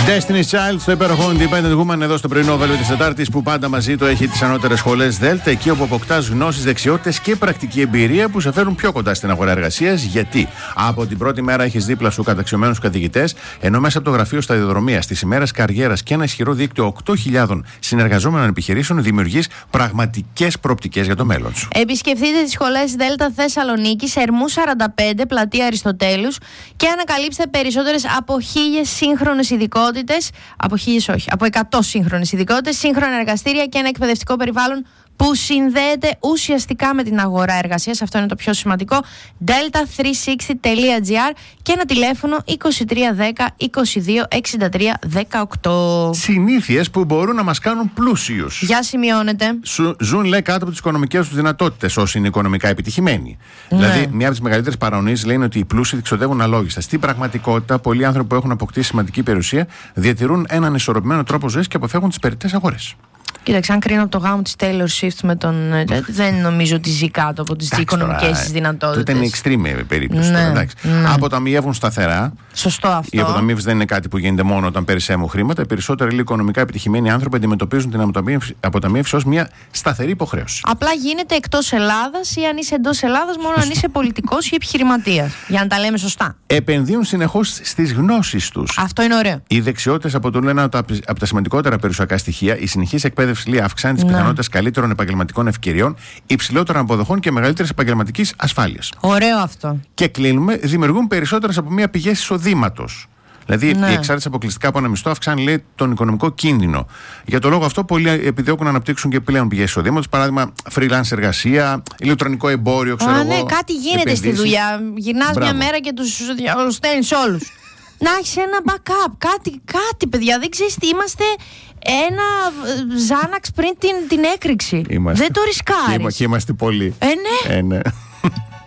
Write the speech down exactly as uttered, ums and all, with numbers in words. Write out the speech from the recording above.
Destiny's Child στο υπέροχο Independent Woman εδώ στο πρωινό Βέλβιο της Τετάρτης, που πάντα μαζί του έχει τις ανώτερες σχολές Δέλτα, εκεί όπου αποκτάς γνώσεις, δεξιότητες και πρακτική εμπειρία που σε φέρουν πιο κοντά στην αγορά εργασίας. Γιατί από την πρώτη μέρα έχεις δίπλα σου καταξιωμένους καθηγητές, ενώ μέσα από το γραφείο σταδιοδρομίας, τις ημέρες καριέρας και ένα ισχυρό δίκτυο οκτώ χιλιάδων συνεργαζόμενων επιχειρήσεων δημιουργείς πραγματικές προοπτικές για το μέλλον σου. Επισκεφτείτε τις σχολές Δέλτα Θεσσαλονίκη, Ερμού σαράντα πέντε, πλατεία Αριστοτέλους, και ανακαλύψτε περισσότερες από χίλιες σύγχρονες ειδικότητες. Από χίλιες όχι, από εκατό σύγχρονες ειδικότητες, σύγχρονα εργαστήρια και ένα εκπαιδευτικό περιβάλλον που συνδέεται ουσιαστικά με την αγορά εργασίας. Αυτό είναι το πιο σημαντικό. delta τριακόσια εξήντα τελεία τζι άρ και ένα τηλέφωνο είκοσι τρία δέκα είκοσι δύο εξήντα τρία δεκαοκτώ. Συνήθειες που μπορούν να μας κάνουν πλούσιους. Για σημειώνετε. Σου, ζουν, λέει, κάτω από τις οικονομικές τους δυνατότητες όσοι είναι οικονομικά επιτυχημένοι. Ναι. Δηλαδή, μία από τις μεγαλύτερες παρανοήσεις λένε ότι οι πλούσιοι ξοδεύουν αλόγιστα. Στην πραγματικότητα, πολλοί άνθρωποι που έχουν αποκτήσει σημαντική περιουσία διατηρούν έναν ισορροπημένο τρόπο ζωής και αποφεύγουν τις περιττές αγορές. Κοίταξε, αν κρίνω από το γάμο της Taylor Swift με τον. Δεν νομίζω ότι ζει κάτω από τις οικονομικές της δυνατότητες. Τότε είναι extreme περίπτωση. Ναι, τώρα, ναι. Αποταμιεύουν σταθερά. Σωστό αυτό. Οι αποταμίευση δεν είναι κάτι που γίνεται μόνο όταν περισσεύουν χρήματα. Οι περισσότεροι λίγο οικονομικά επιτυχημένοι άνθρωποι αντιμετωπίζουν την αποταμίευση ως μια σταθερή υποχρέωση. Απλά γίνεται εκτός Ελλάδας ή αν είσαι εντός Ελλάδας, μόνο αν είσαι πολιτικός ή επιχειρηματίας. Για να τα λέμε σωστά. Επενδύουν συνεχώς στις γνώσεις τους. Αυτό είναι ωραίο. Οι δεξιότητες αποτελούν ένα από τα σημαντικότερα περιουσιακά στοιχεία. Η συνεχής εκπαίδευση, λέει, αυξάνει τις πιθανότητες καλύτερων επαγγελματικών ευκαιριών, υψηλότερων αποδοχών και μεγαλύτερης επαγγελματικής ασφάλειας. Ωραίο αυτό. Και κλείνουμε, δημιουργούν περισσότερες από μία πηγές εισοδήματος. Δηλαδή, ναι. η εξάρτηση αποκλειστικά από ένα μισθό αυξάνει, λέει, τον οικονομικό κίνδυνο. Για το λόγο αυτό, πολλοί επιδιώκουν να αναπτύξουν και πλέον πηγές εισοδήματος. Παράδειγμα, freelance εργασία, ηλεκτρονικό εμπόριο, ξέρω Α, εγώ. Ναι, κάτι γίνεται επενδύσεις στη δουλειά. Γυρνάς μια μέρα και τους στέλνεις όλους. Να έχεις ένα backup, κάτι, κάτι, παιδιά. Δεν ξέρεις τι, είμαστε ένα Xanax πριν την, την έκρηξη. Είμαστε. Δεν το ρισκάρεις. Και είμαστε πολλοί. Ε, ναι. Ε, ναι.